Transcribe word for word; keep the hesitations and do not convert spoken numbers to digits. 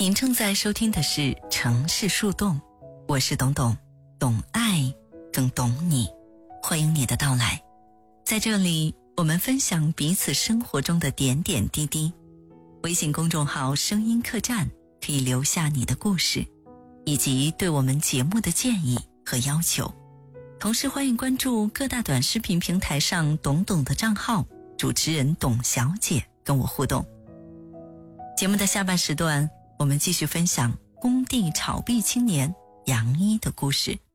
您正在收听的是城市树洞，我是董董，懂爱更懂你，欢迎你的到来。在这里我们分享彼此生活中的点点滴滴。微信公众号声音客栈可以留下你的故事以及对我们节目的建议和要求，同时欢迎关注各大短视频平台上董董的账号，主持人董小姐跟我互动。节目的下半时段我们继续分享工地炒币青年杨一的故事。